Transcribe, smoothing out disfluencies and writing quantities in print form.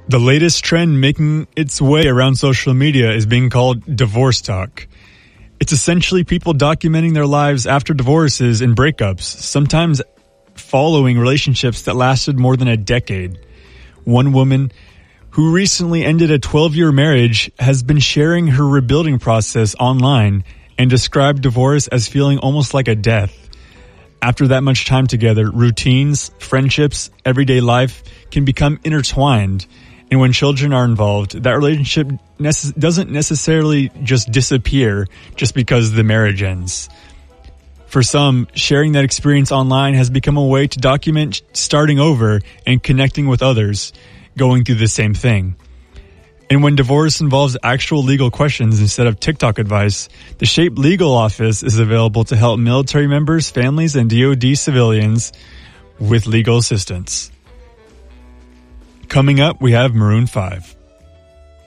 The latest trend making its way around social media is being called divorce talk. It's essentially people documenting their lives after divorces and breakups, sometimes following relationships that lasted more than a decade. One woman who recently ended a 12-year marriage has been sharing her rebuilding process online and described divorce as feeling almost like a death. After that much time together, routines, friendships, everyday life can become intertwined. And when children are involved, that relationship doesn't necessarily just disappear just because the marriage ends. For some, sharing that experience online has become a way to document starting over and connecting with others going through the same thing. And when divorce involves actual legal questions instead of TikTok advice, the SHAPE Legal Office is available to help military members, families, and DoD civilians with legal assistance. Coming up, we have Maroon 5.